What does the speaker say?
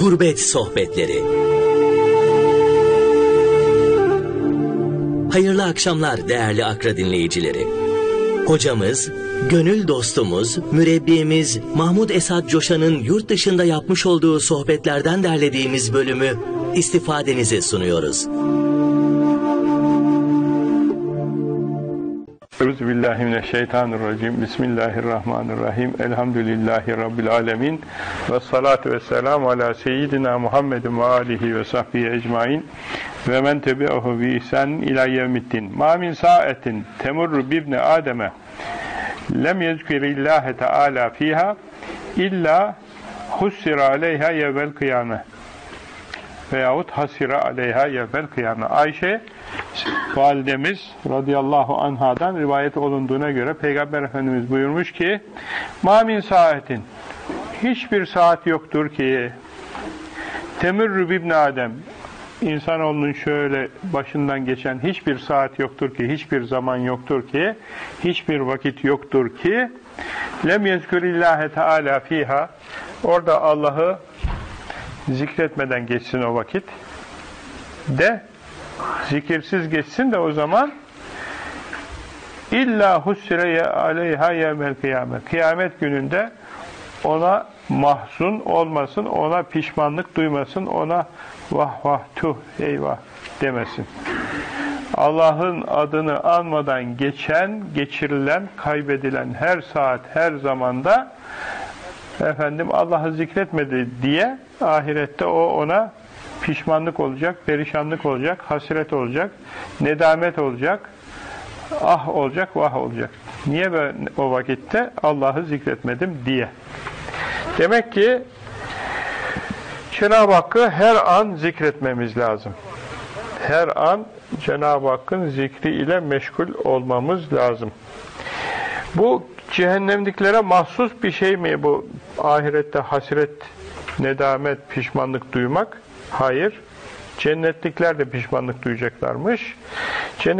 Gurbet Sohbetleri. Hayırlı akşamlar değerli Akra dinleyicileri. Hocamız, gönül dostumuz, mürebbiyemiz Mahmud Esad Coşan'ın yurt dışında yapmış olduğu sohbetlerden derlediğimiz bölümü istifadenize sunuyoruz. Euzubillahimineşşeytanirracim. Bismillahirrahmanirrahim. Elhamdülillahi Rabbil alemin. Ve salatu ve selamu ala seyyidina Muhammedin ve alihi ve sahbihi ecmain. Ve men tebi'ahu bi ihsan ila yevmiddin. Ma min sa'etin temurru bibni Adem'e lem yezkirillâhe teâlâ fîhâ illa hussira aleyha yevvel kıyame veyahut hasira aleyha yevvel kıyame. Ayşe validemiz radıyallahu anhadan rivayet olunduğuna göre Peygamber Efendimiz buyurmuş ki, ma min saatin, hiçbir saat yoktur ki temurru bibni Adem, insanoğlunun şöyle başından geçen hiçbir saat yoktur ki, hiçbir zaman yoktur ki, hiçbir vakit yoktur ki lem yezkürillâhe teâlâ fîhâ, orada Allah'ı zikretmeden geçsin o vakit de, zikirsiz geçsin de o zaman illa hussire aleyha yevmel kıyamet, kıyamet gününde ona mahzun olmasın, ona pişmanlık duymasın, ona vah vah tuh eyvah demesin. Allah'ın adını anmadan geçirilen, kaybedilen her saat, her zamanda Allah'ı zikretmedi diye ahirette o ona pişmanlık olacak, perişanlık olacak, hasret olacak, nedamet olacak, ah olacak, vah olacak. Niye ben o vakitte Allah'ı zikretmedim diye. Demek ki Cenab-ı Hakk'ı her an zikretmemiz lazım. Her an Cenab-ı Hakk'ın zikri ile meşgul olmamız lazım. Bu cehennemliklere mahsus bir şey mi bu ahirette hasret, nedamet, pişmanlık duymak? Hayır. Cennetlikler de pişmanlık duyacaklarmış.